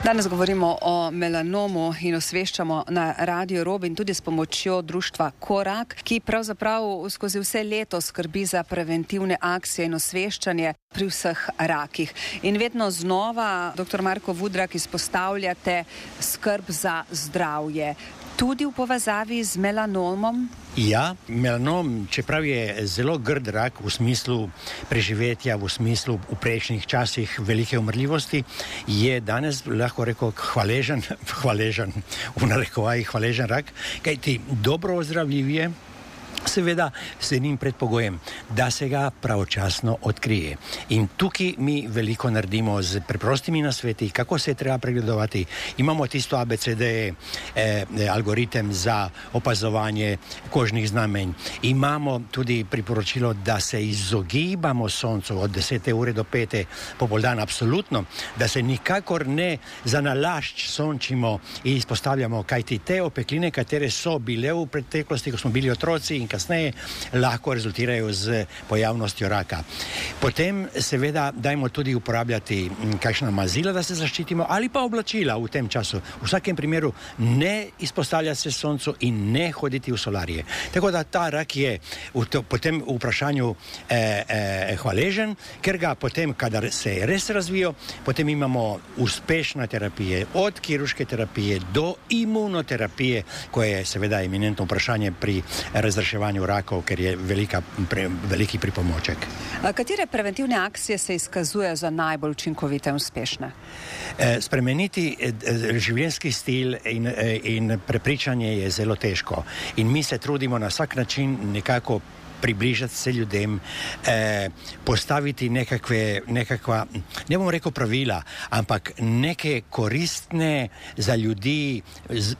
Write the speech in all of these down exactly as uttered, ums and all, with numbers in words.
Danes govorimo o melanomu in osveščamo na Radio Rob in tudi s pomočjo društva Korak, ki pravzaprav skozi vse leto skrbi za preventivne akcije in osveščanje pri vseh rakih. In vedno znova, doktor Marko Vudrak, izpostavljate skrb za zdravje. Tudi v povezavi z melanomom? Ja, melanom, čeprav je zelo grd rak v smislu preživetja, v smislu v prejšnjih časih velike umrljivosti, je danes lahko rekel hvaležen, hvaležen, v narekovajih hvaležen rak, kajti dobro ozdravljiv je, seveda s enim predpogojem, da se ga pravočasno odkrije. In tukaj mi veliko naredimo z preprostimi nasveti, kako se je treba pregledovati. Imamo tisto A B C D eh, algoritem za opazovanje kožnih znamenj. Imamo tudi priporočilo, da se izogibamo soncu od desete ure do pete popoldan, absolutno, da se nikakor ne za nalašč sončimo in izpostavljamo, kajti te opekline, katere so bile v preteklosti, ko smo bili otroci in kasneje, lahko rezultirajo z pojavnostjo raka. Potem seveda dajmo tudi uporabljati kakšna mazila, da se zaščitimo, ali pa oblačila v tem času. V vsakem primeru ne izpostavljati se soncu in ne hoditi v solarije. Tako da ta rak je v to, potem v vprašanju eh, eh, hvaležen, ker ga potem, kadar se je res razvijo, potem imamo uspešne terapije, od kirurške terapije do imunoterapije, ko je seveda eminentno vprašanje pri razreševanju rakov, ker je velika, pre, veliki pripomoček. A katere preventivne akcije se izkazujejo za najbolj učinkovite in uspešne? E, spremeniti e, življenjski stil in, e, in prepričanje je zelo težko. In mi se trudimo na vsak način nekako približati se ljudem, eh, postaviti nekakve, nekakva, ne bom rekel pravila, ampak neke koristne za ljudi z,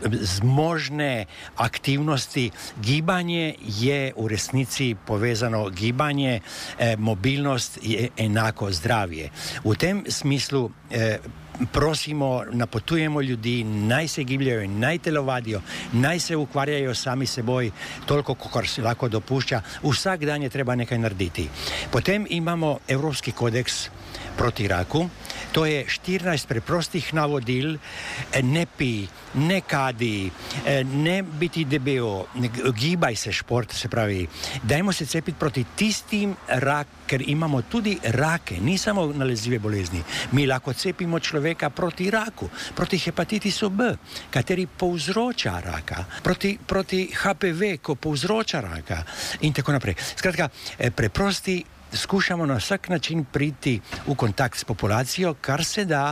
zmožne aktivnosti. Gibanje je v resnici povezano, gibanje, eh, mobilnost je enako zdravje. V tem smislu eh, prosimo, napotujemo ljudi, naj se gibljajo in naj telovadijo, naj se ukvarjajo sami seboj toliko, kolikor se lahko dopušča. Vsak dan je treba nekaj narediti. Potem imamo Evropski kodeks proti raku. To je štirinajst preprostih navodil: ne pi, ne kadi, ne biti debel, gibaj se, šport, se pravi. Dajmo se cepiti proti tistim rak, ker imamo tudi rake, ni samo nalezljive bolezni. Mi lahko cepimo človeka proti raku, proti hepatitisu B, kateri povzroča raka, proti, proti H P V, ko povzroča raka in tako naprej. Skratka, preprosti skušamo na vsak način priti v kontakt s populacijo, kar se da.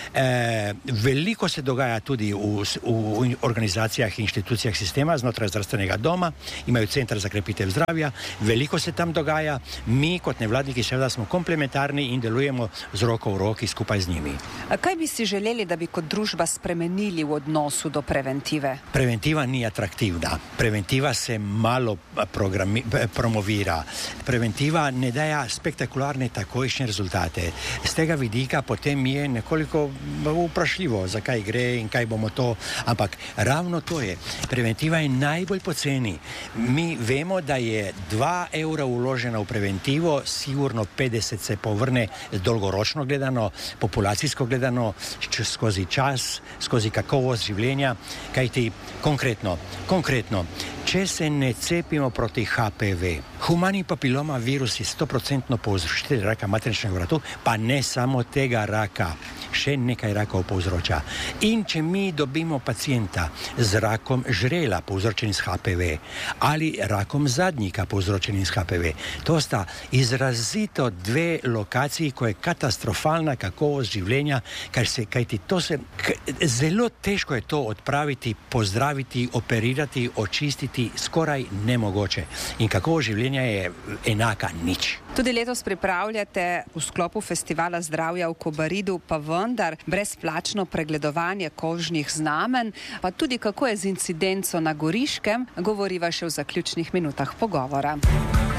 E, veliko se dogaja tudi v, v organizacijah in inštitucijah sistema znotraj zdravstvenega doma, imajo centar za krepitev zdravja, veliko se tam dogaja. Mi kot nevladniki seveda smo komplementarni in delujemo z roko v roki skupaj z njimi. A kaj bi si želeli, da bi kot družba spremenili v odnosu do preventive? Preventiva ni atraktivna. Preventiva se malo programi, promovira. Preventiva ne da spektakularne takojšnje rezultate. Z tega vidika potem je nekoliko vprašljivo, zakaj gre in kaj bomo to, ampak ravno to je. Preventiva je najbolj poceni. Mi vemo, da je dva evra uložena v preventivo, sigurno petdeset se povrne dolgoročno gledano, populacijsko gledano, skozi čas, skozi kakovost življenja, kajti konkretno, konkretno, če se ne cepimo proti H P V, humani papiloma virus je sto procentno povzročitelj raka materničnega vratu, pa ne samo tega raka, še nekaj rakov povzroča. In če mi dobimo pacienta z rakom žrela povzročenim s H P V ali rakom zadnjika povzročenim s H P V, to sta izrazito dve lokaciji, ko je katastrofalna kakovost življenja, kar se, kajti to se, k, zelo težko je to odpraviti, pozdraviti, operirati, očistiti, skoraj nemogoče. In kakovost življenja je enaka nič. Tudi letos pripravljate v sklopu festivala zdravja v Kobaridu, pa vendar brezplačno pregledovanje kožnih znamenj, pa tudi kako je z incidenco na Goriškem, govoriva še v zaključnih minutah pogovora.